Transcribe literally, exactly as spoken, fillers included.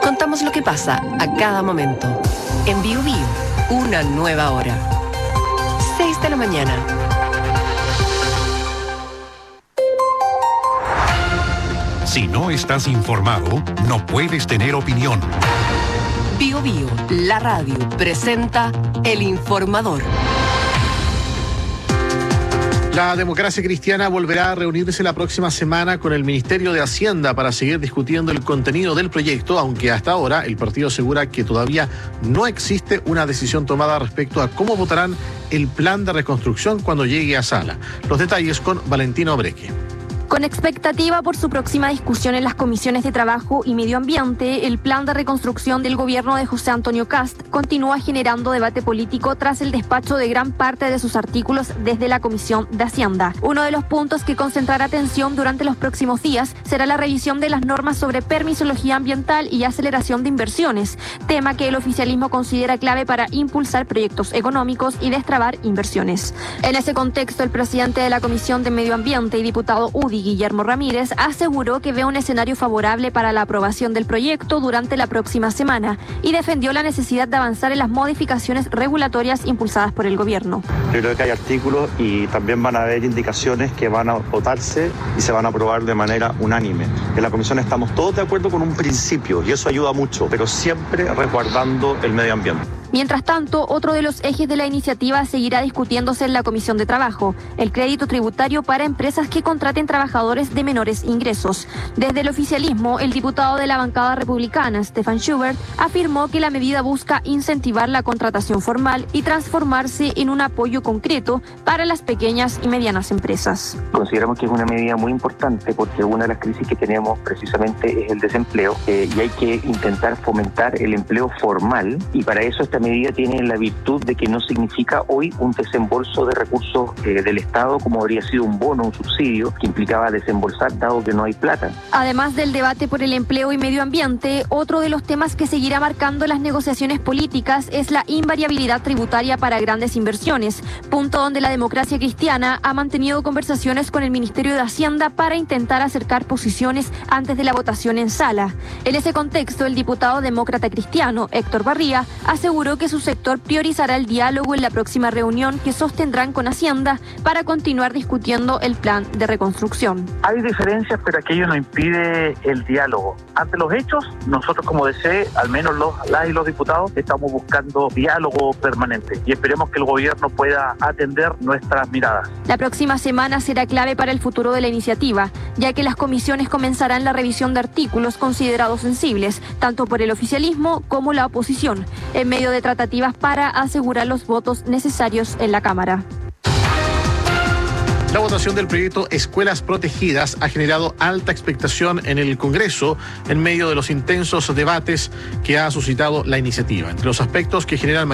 Contamos lo que pasa a cada momento. En Bio Bio, una nueva hora. seis de la mañana. Si no estás informado, no puedes tener opinión. Bio Bio, la radio, presenta El Informador. La Democracia Cristiana volverá a reunirse la próxima semana con el Ministerio de Hacienda para seguir discutiendo el contenido del proyecto, aunque hasta ahora el partido asegura que todavía no existe una decisión tomada respecto a cómo votarán el plan de reconstrucción cuando llegue a sala. Los detalles con Valentina Obreque. Con expectativa por su próxima discusión en las comisiones de Trabajo y Medio Ambiente, el plan de reconstrucción del gobierno de José Antonio Kast continúa generando debate político tras el despacho de gran parte de sus artículos desde la Comisión de Hacienda. Uno de los puntos que concentrará atención durante los próximos días será la revisión de las normas sobre permisología ambiental y aceleración de inversiones, tema que el oficialismo considera clave para impulsar proyectos económicos y destrabar inversiones. En ese contexto, el presidente de la Comisión de Medio Ambiente y diputado U D I, Guillermo Ramírez, aseguró que ve un escenario favorable para la aprobación del proyecto durante la próxima semana y defendió la necesidad de avanzar en las modificaciones regulatorias impulsadas por el gobierno. Yo creo que hay artículos y también van a haber indicaciones que van a votarse y se van a aprobar de manera unánime. En la comisión estamos todos de acuerdo con un principio y eso ayuda mucho, pero siempre resguardando el medio ambiente. Mientras tanto, otro de los ejes de la iniciativa seguirá discutiéndose en la Comisión de Trabajo, el crédito tributario para empresas que contraten trabajadores de menores ingresos. Desde el oficialismo, el diputado de la bancada republicana, Stefan Schubert, afirmó que la medida busca incentivar la contratación formal y transformarse en un apoyo concreto para las pequeñas y medianas empresas. Consideramos que es una medida muy importante porque una de las crisis que tenemos precisamente es el desempleo eh, y hay que intentar fomentar el empleo formal y para eso esta medida tiene la virtud de que no significa hoy un desembolso de recursos eh, del Estado como habría sido un bono, un subsidio que implicaba desembolsar dado que no hay plata. Además del debate por el empleo y medio ambiente, otro de los temas que seguirá marcando las negociaciones políticas es la invariabilidad tributaria para grandes inversiones, punto donde la Democracia Cristiana ha mantenido conversaciones con el Ministerio de Hacienda para intentar acercar posiciones antes de la votación en sala. En ese contexto, el diputado demócrata cristiano, Héctor Barría, aseguró que su sector priorizará el diálogo en la próxima reunión que sostendrán con Hacienda para continuar discutiendo el plan de reconstrucción. Hay diferencias, pero aquello no impide el diálogo. Ante los hechos, nosotros como D C, al menos los, las y los diputados, estamos buscando diálogo permanente y esperemos que el gobierno pueda atender nuestras miradas. La próxima semana será clave para el futuro de la iniciativa, ya que las comisiones comenzarán la revisión de artículos considerados sensibles, tanto por el oficialismo como la oposición, en medio de tratativas para asegurar los votos necesarios en la Cámara. La votación del proyecto Escuelas Protegidas ha generado alta expectación en el Congreso en medio de los intensos debates que ha suscitado la iniciativa. Entre los aspectos que generan